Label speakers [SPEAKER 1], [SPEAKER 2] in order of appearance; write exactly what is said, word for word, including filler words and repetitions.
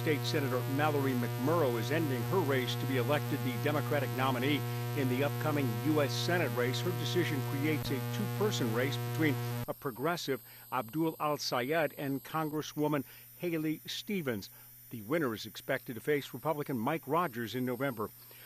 [SPEAKER 1] State Senator Mallory McMurrow is ending her race to be elected the Democratic nominee in the upcoming U S. Senate race. Her decision creates a two-person race between a progressive, Abdul Al-Sayed, and Congresswoman Haley Stevens. The winner is expected to face Republican Mike Rogers in November.